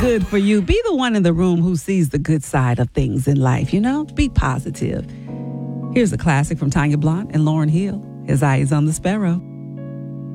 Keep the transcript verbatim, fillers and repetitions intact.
good for you. Be the one in the room who sees the good side of things in life, you know? Be positive. Here's a classic from Tanya Blount and Lauryn Hill, His Eye is on the Sparrow.